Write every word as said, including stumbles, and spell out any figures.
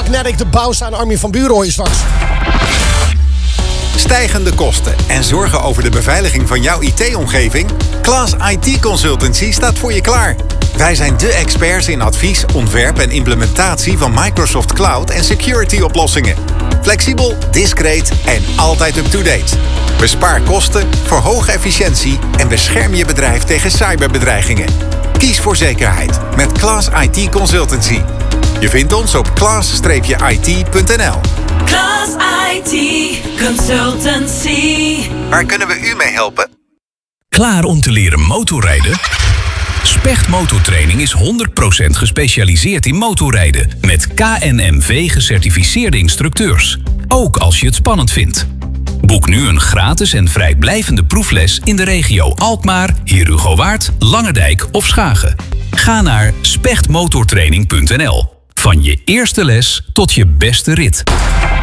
Magnetic, de bouwse aan Armin van Buuren hoor je straks. Stijgende kosten en zorgen over de beveiliging van jouw I T-omgeving? Claas I T Consultancy staat voor je klaar. Wij zijn de experts in advies, ontwerp en implementatie van Microsoft Cloud en security oplossingen. Flexibel, discreet en altijd up-to-date. Bespaar kosten, verhoog efficiëntie en bescherm je bedrijf tegen cyberbedreigingen. Kies voor zekerheid met Claas I T Consultancy. Je vindt ons op claas I T punt n l. Claas I T Consultancy. Waar kunnen we u mee helpen? Klaar om te leren motorrijden? Specht Motortraining is honderd procent gespecialiseerd in motorrijden. Met K N M V gecertificeerde instructeurs. Ook als je het spannend vindt. Boek nu een gratis en vrijblijvende proefles in de regio Alkmaar, Heerhugowaard, Langendijk of Schagen. Ga naar specht motortraining punt n l. Van je eerste les tot je beste rit.